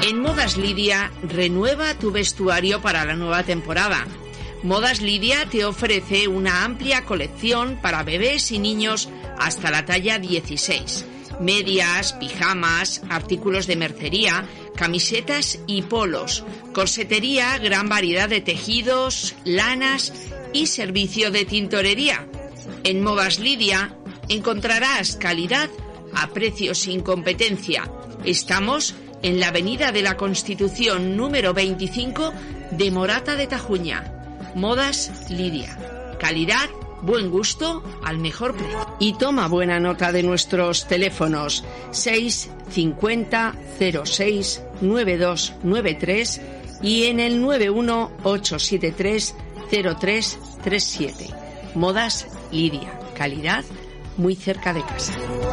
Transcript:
En Modas Lidia, renueva tu vestuario para la nueva temporada. Modas Lidia te ofrece una amplia colección para bebés y niños hasta la talla 16. Medias, pijamas, artículos de mercería, camisetas y polos, corsetería, gran variedad de tejidos, lanas y servicio de tintorería. En Modas Lidia encontrarás calidad a precios sin competencia. Estamos en la Avenida de la Constitución número 25 de Morata de Tajuña. Modas Lidia. Calidad, buen gusto, al mejor precio. Y toma buena nota de nuestros teléfonos 650 06 9293 y en el 91873 0337. Modas Lidia. Calidad muy cerca de casa.